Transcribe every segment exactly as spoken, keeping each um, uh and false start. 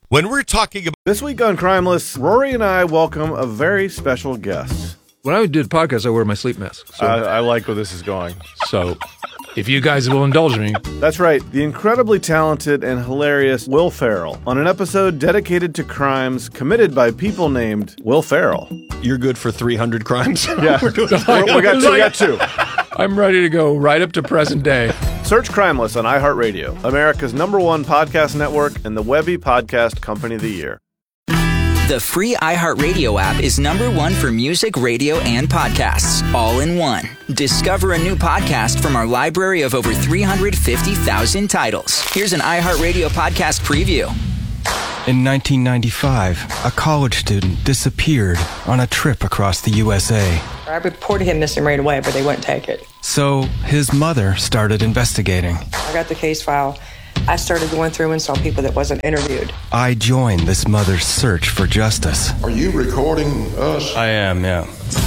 When we're talking about... This week on Crimeless, Rory and I welcome a very special guest. When I do the podcast, I wear my sleep mask. So. I, I like where this is going. So, if you guys will indulge me. That's right, the incredibly talented and hilarious Will Ferrell on an episode dedicated to crimes committed by people named Will Ferrell. You're good for three hundred crimes? Yeah, we got two. We got two. I'm ready to go right up to present day. Search Crimeless on iHeartRadio, America's number one podcast network and the Webby Podcast Company of the Year. The free iHeartRadio app is number one for music, radio, and podcasts, all in one. Discover a new podcast from our library of over three hundred fifty thousand titles. Here's an iHeartRadio podcast preview. In nineteen ninety-five, a college student disappeared on a trip across the U S A. I reported him missing right away, but they wouldn't take it. So his mother started investigating. I got the case file. I started going through and saw people that wasn't interviewed. I joined this mother's search for justice. Are you recording us? I am, yeah.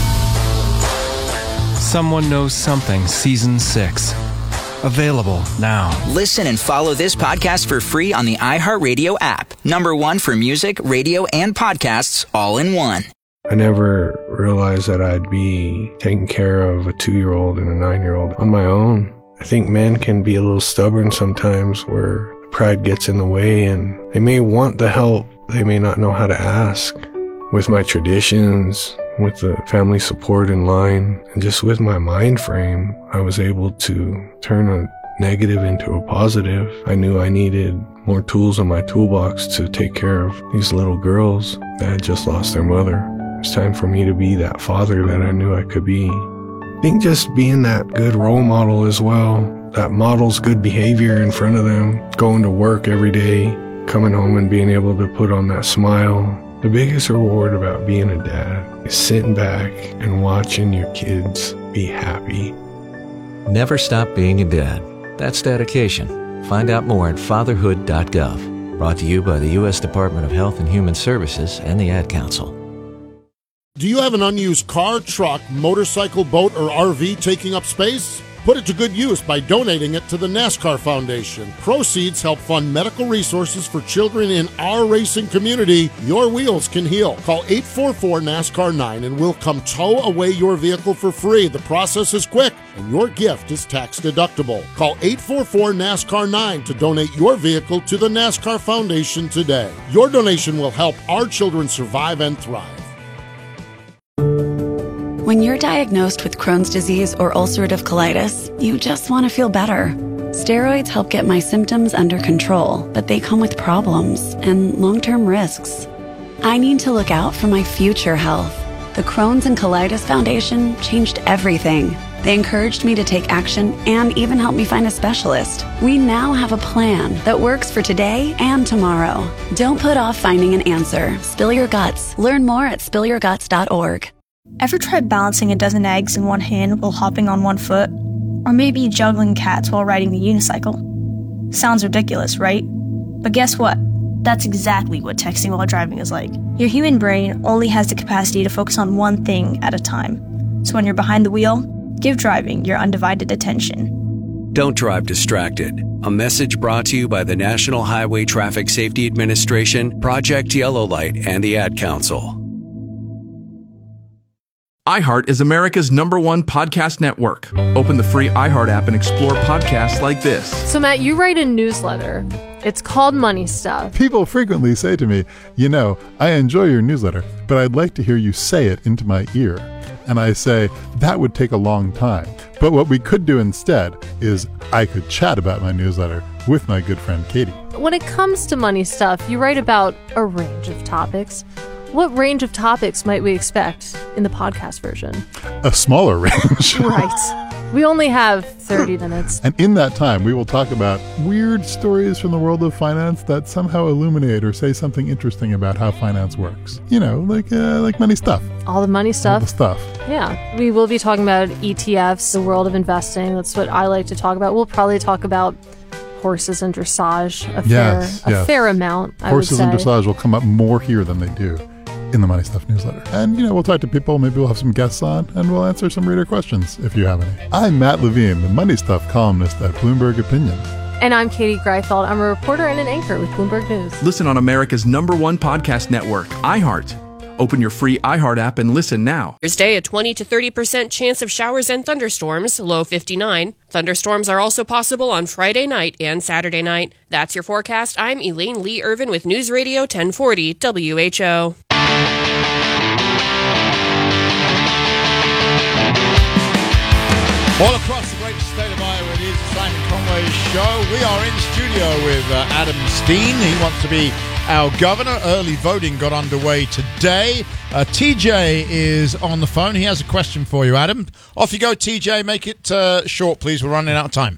Someone Knows Something, Season six. Available now. Listen and follow this podcast for free on the iHeartRadio app. Number one for music, radio, and podcasts, all in one. I never realized that I'd be taking care of a two-year-old and a nine-year-old on my own. I think men can be a little stubborn sometimes where pride gets in the way and they may want the help, they may not know how to ask. With my traditions, with the family support in line, and just with my mind frame, I was able to turn a negative into a positive. I knew I needed more tools in my toolbox to take care of these little girls that had just lost their mother. It's time for me to be that father that I knew I could be. I think just being that good role model as well, that models good behavior in front of them, going to work every day, coming home and being able to put on that smile. The biggest reward about being a dad is sitting back and watching your kids be happy. Never stop being a dad. That's dedication. Find out more at fatherhood dot gov. Brought to you by the U S Department of Health and Human Services and the Ad Council. Do you have an unused car, truck, motorcycle, boat, or R V taking up space? Put it to good use by donating it to the NASCAR Foundation. Proceeds help fund medical resources for children in our racing community. Your wheels can heal. Call eight four four NASCAR nine and we'll come tow away your vehicle for free. The process is quick and your gift is tax deductible. Call eight four four NASCAR nine to donate your vehicle to the NASCAR Foundation today. Your donation will help our children survive and thrive. When you're diagnosed with Crohn's disease or ulcerative colitis, you just want to feel better. Steroids help get my symptoms under control, but they come with problems and long-term risks. I need to look out for my future health. The Crohn's and Colitis Foundation changed everything. They encouraged me to take action and even helped me find a specialist. We now have a plan that works for today and tomorrow. Don't put off finding an answer. Spill your guts. Learn more at spill your guts dot org. Ever tried balancing a dozen eggs in one hand while hopping on one foot? Or maybe juggling cats while riding the unicycle? Sounds ridiculous, right? But guess what? That's exactly what texting while driving is like. Your human brain only has the capacity to focus on one thing at a time. So when you're behind the wheel, give driving your undivided attention. Don't drive distracted. A message brought to you by the National Highway Traffic Safety Administration, Project Yellow Light, and the Ad Council. iHeart is America's number one podcast network. Open the free iHeart app and explore podcasts like this. So, Matt, you write a newsletter. It's called Money Stuff. People frequently say to me, you know, I enjoy your newsletter, but I'd like to hear you say it into my ear. And I say, that would take a long time. But what we could do instead is I could chat about my newsletter with my good friend Katie. When it comes to money stuff, you write about a range of topics. What range of topics might we expect in the podcast version? A smaller range. Right. We only have thirty minutes. And in that time, we will talk about weird stories from the world of finance that somehow illuminate or say something interesting about how finance works. You know, like uh, like money stuff. All the money stuff. All the stuff. Yeah. We will be talking about E T Fs, the world of investing. That's what I like to talk about. We'll probably talk about horses and dressage a yes, fair, yes. a fair amount, I Horses would say. and dressage will come up more here than they do in the Money Stuff newsletter. And, you know, we'll talk to people, maybe we'll have some guests on, and we'll answer some reader questions if you have any. I'm Matt Levine, the Money Stuff columnist at Bloomberg Opinion. And I'm Katie Greifeld. I'm a reporter and an anchor with Bloomberg News. Listen on America's number one podcast network, iHeart. Open your free iHeart app and listen now. Thursday, a twenty to thirty percent chance of showers and thunderstorms, low fifty-nine. Thunderstorms are also possible on Friday night and Saturday night. That's your forecast. I'm Elaine Lee Irvin with News Radio ten forty W H O. All across the great state of Iowa, it is the Simon Conway Show. We are in studio with uh, Adam Steen. He wants to be our governor. Early voting got underway today. Uh, T J is on the phone. He has a question for you, Adam. Off you go, T J. Make it uh, short, please. We're running out of time.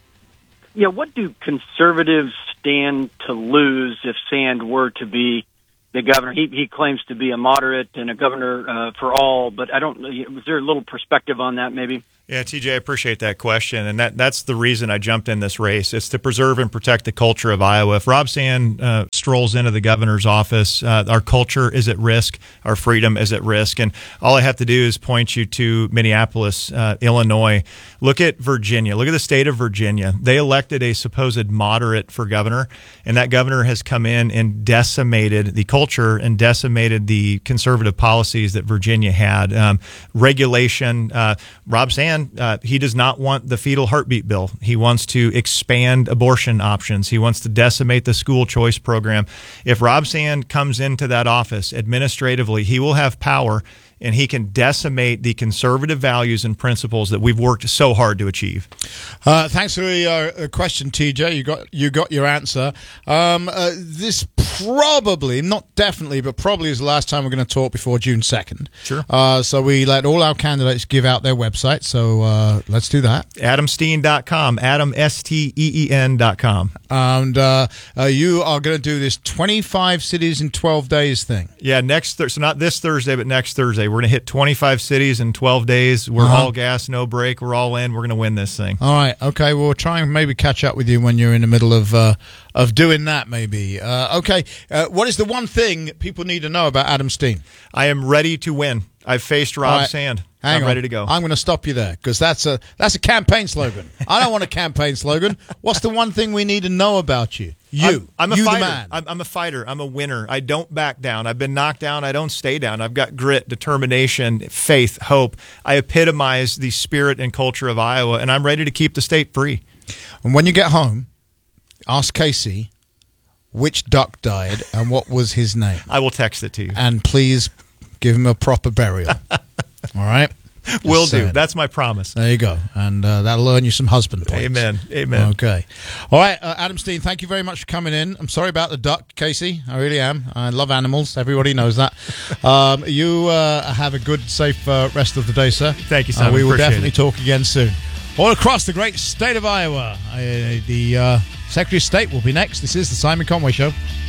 Yeah, what do conservatives stand to lose if Sand were to be the governor? He he claims to be a moderate and a governor uh, for all, but I don't. Was there a little perspective on that, maybe? Yeah, T J, I appreciate that question, and that, that's the reason I jumped in this race. It's to preserve and protect the culture of Iowa. If Rob Sand uh, strolls into the governor's office, uh, our culture is at risk, our freedom is at risk, and all I have to do is point you to Minneapolis, uh, Illinois. Look at Virginia. Look at the state of Virginia. They elected a supposed moderate for governor, and that governor has come in and decimated the culture and decimated the conservative policies that Virginia had. Um, regulation, uh, Rob Sand, Uh, he does not want the fetal heartbeat bill. He wants to expand abortion options. He wants to decimate the school choice program. If Rob Sand comes into that office administratively, he will have power, and he can decimate the conservative values and principles that we've worked so hard to achieve. Uh, thanks for the uh, question, T J. You got you got your answer. Um, uh, this probably, not definitely, but probably is the last time we're going to talk before June second. Sure. Uh, so we let all our candidates give out their website. So uh, let's do that. Adam Steen dot com. Adam, S T E E N dot com. And uh, uh, you are going to do this twenty-five cities in twelve days thing. Yeah, next th- so not this Thursday, but next Thursday. We're going to hit twenty-five cities in twelve days. We're Uh-huh. all gas, no break. We're all in. We're going to win this thing. All right. Okay. Well, we'll try and maybe catch up with you when you're in the middle of uh, of doing that, maybe. Uh, okay. Uh, what is the one thing people need to know about Adam Steen? I am ready to win. I've faced Rob All right. Sand. Hang I'm on. ready to go. I'm going to stop you there because that's a that's a campaign slogan. I don't want a campaign slogan. What's the one thing we need to know about you? You. I'm, I'm a you fighter. the man. I'm, I'm a fighter. I'm a winner. I don't back down. I've been knocked down. I don't stay down. I've got grit, determination, faith, hope. I epitomize the spirit and culture of Iowa, and I'm ready to keep the state free. And when you get home, ask Casey which duck died and what was his name. I will text it to you. And please give him a proper burial. All right? Will Just do. saying. That's my promise. There you go. And uh, that'll earn you some husband points. Amen. Amen. Okay. All right, uh, Adam Steen, thank you very much for coming in. I'm sorry about the duck, Casey. I really am. I love animals. Everybody knows that. Um, you uh, have a good, safe uh, rest of the day, sir. Thank you, Simon. Uh, we will Appreciate definitely it. talk again soon. All across the great state of Iowa, uh, the uh, Secretary of State will be next. This is the Simon Conway Show.